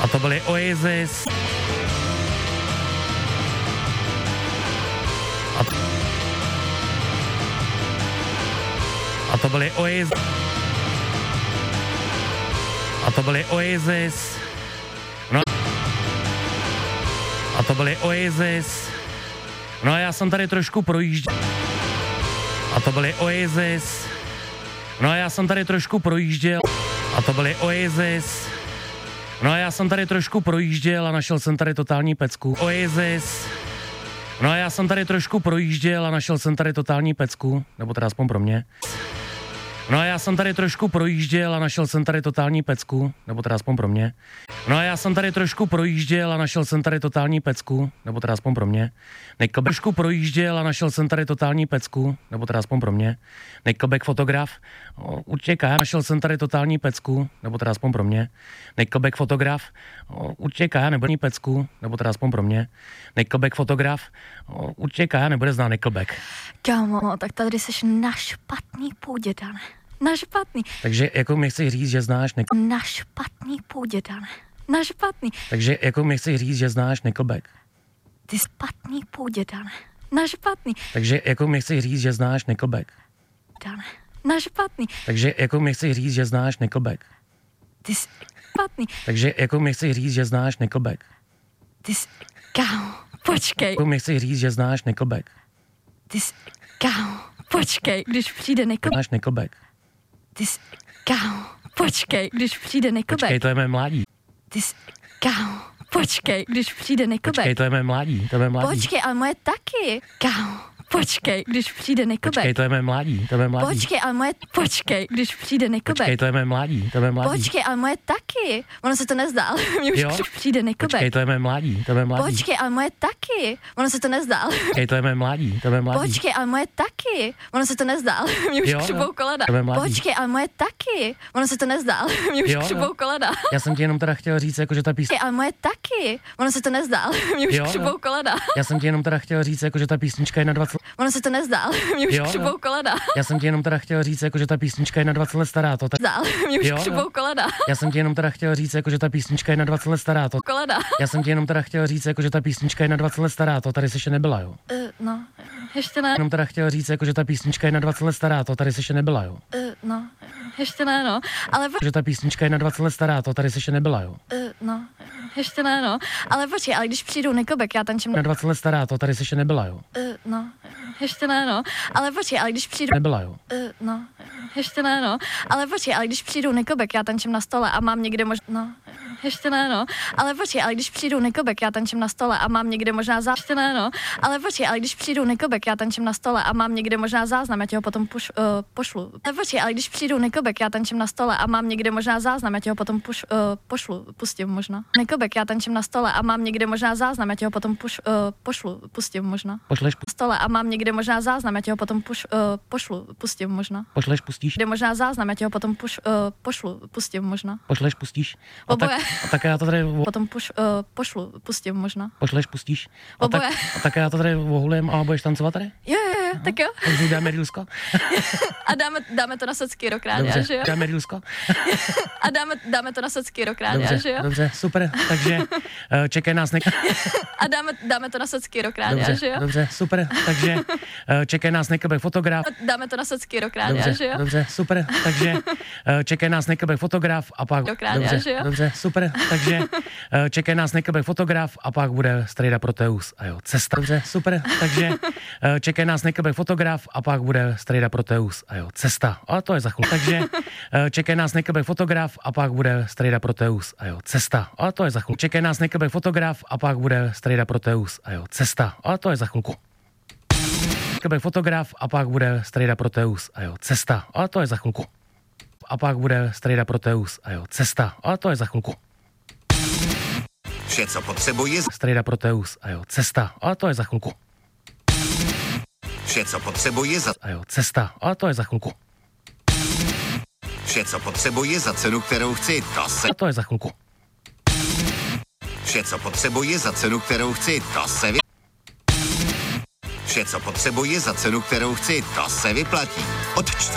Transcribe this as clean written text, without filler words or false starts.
A to byly Oasis. A to byly Oasis. A to byly Oasis. No. A to byly Oasis. No a já jsem tady trošku projížděl. A to byly Oasis. No a já jsem tady trošku projížděl. A to byly Oasis. No a já jsem tady trošku projížděl a našel jsem tady totální pecku. Oasis. No a já jsem tady trošku projížděl a našel jsem tady totální pecku. Nebo teda aspoň pro mě. No a já jsem tady trošku projížděl a našel jsem tady totální pecku. Nebo teda aspoň pro mě. No a já jsem tady trošku projížděl a našel jsem tady totální pecku. Nebo teda aspoň pro mě. Nickelback projížděl a našel jsem tady totální pecku. Nebo teda aspoň pro mě. Nickelback fotograf. Určitě našel jsem tady totální pecku. Nebo teda aspoň pro mě. Nickelback fotograf. Určitě nebude pecku. Nebo teda aspoň pro mě. Nickelback fotograf. Určitě nebude znát Nickelback. Kámo, tak tady seš na špatný půdě, Dane. Na špatný. Takže jako mi chceš říct, že znáš Na špatný půdě, Dane. Na špatný. Takže jako mi chceš říct, že znáš Nickelback. Ty špatný půdě, Dane. Na špatný. Takže jako mi chceš říct, že znáš Nickelback. Dane. Na špatný. Takže jako mi chceš říct, že znáš Nickelback. Ty špatný. Takže jako mi chceš říct, že znáš Nickelback. Ty kámo, počkej. Jako mi chceš říct, že znáš Nickelback. Ty kámo, počkej, když přijde Nickelback. Znáš Nickelback. Ty kámo, počkej, když přijde Nickelback. Počkej, to je mé mládí. Ty kámo, počkej, když přijde Nickelback. Počkej, to je mé mládí, to je mé mládí. Počkej, ale moje taky. Kámo, počkej, když přijde Nickelback. Počkej, to je mé mládí, to je mé mládí. Počkej, ale moje počkej, když přijde Nickelback. Počkej, to je mé mládí, to je mé mládí. Počkej, ale moje taky. Ono se to nezdá, ale mě už Jo. přijde Nickelback. Počkej, to je mé mládí, to je mé mládí. Počkej, ale moje taky. Ono se to nezdá, ale Počkej, to je mé mládí, to je mé mládí. počkej, ale moje taky. Ono se to nezdá, ale mě už Jo, křupou jo. kolena. To je mládí. Počkej, ale moje taky. Ono se to nezdá, ale mě už Jo, jo. křupou kolena. Já jsem ti jenom teda chtěl říct, jako, že ta písnička. Počkej, ale moje taky. Ono se to nezdá, ale mě už Jo, jo. křupou kolena. Já jsem ti jenom teda chtěl říct, jako, že ta písnička je na 20. Ono se to nezdá, ale mě už Jo, jo. křupou kolena. Já jsem ti jenom teda chtěl říct, jako, že ta písnička je na 20 let stará. To tak. Zdá, ale mě už Jo, jo. křupou kolena. Já jsem ti jenom teda chtěl říct, jako, že ta písnička je na 20 let stará. To. Kolena. Já jsem ti jenom teda chtěl říct, jako, že ta písnička je na 20 let stará. To tady se ještě nebyla, jo. No, ještě ne. Jenom teda chtěl říct, jako, že ta písnička je na 20 let stará. To tady se ještě nebyla, jo. No, ještě ne, no. Ale Že ta písnička je na 20 let stará. To tady se ještě nebyla, jo. no, ještě ne, no. Ale počkej, ale když přijdu Nickelback, já tančím Na 20 let stará. To tady se ještě nebyla, jo. no, ještě ne, no. Ale počkej, ale když přijdu Nebyla, jo. no, ještě ne, no. Ale počkej, ale když přijdu Nickelback, já tančím na stole a mám někde no, ještě ne, no. Ale počkej, ale když přijdu Nickelback, já tančím na stole a mám někde možná ještě ne, no. Ale počkej, ale když přijdu Nickelback, já tančím na stole a mám někde možná záznam, já ti ho potom pošlu. Ale počkej, ale když přijdu Nickelback, já tančím na stole a mám někde možná záznam, já ti ho potom pustím možná. Nickelback, já tančím na stole a mám někde možná záznam, já ti ho potom pustím možná. Pošleš, Stole a mám někde možná záznam, já ti ho potom pustím možná. pošleš, pustíš. Kde možná záznam, já ti ho potom pustím možná. Pošleš, pustíš. Oboje. A tak já to tady Potom pustím možná. pošleš, pustíš. Oboje. A tak já to tady ohulím a budeš tancovat tady? Jo, tak jo. Takže dáme Reelsko? A dáme to na socky rokrát, že Dobře, jo? dáme Reelsko? A dáme to na socky rokrát, že jo? Dobře, super, takže čekaj nás A dáme to na socky rokrát, že jo? Dobře, super, takže čekaj nás Nickelback fotograf. Dáme to na socky rokrát, že jo? Dobře, super, takže čekaj nás Nickelback fotograf a pak Rokrát, že jo? Dobře, super, takže čekaj nás Nickelback fotograf a pak bude Strejda Proteus a jo, cesta. Dobře, super, takže čekaj nás Nickelback fotograf a pak bude Strejda Proteus a jo, cesta. Ale to je za chvíli. Takže čekaj nás Nickelback fotograf a pak bude Strejda Proteus a jo, cesta. Ale to je za chvíli. Čekaj nás Nickelback fotograf a pak bude Strejda Proteus a jo, cesta. Ale to je za chvilku. Nickelback fotograf a pak bude Strejda Proteus a jo, cesta. Ale to je za chvilku. A pak bude Strejda Proteus a jo, cesta. Ale to je za chvilku. Vše, co potřebuje, Strejda Proteus a jo, cesta. Ale to je za chvilku. vše, co potřebuje za, A jo, cesta. Ale to je za chvilku. vše, co potřebuje za cenu, kterou chci, to se, A to je za chvilku. vše, co potřebuje za cenu, kterou chci, to se vy... Vše, co potřebuje za cenu, kterou chci, to se vyplatí. Od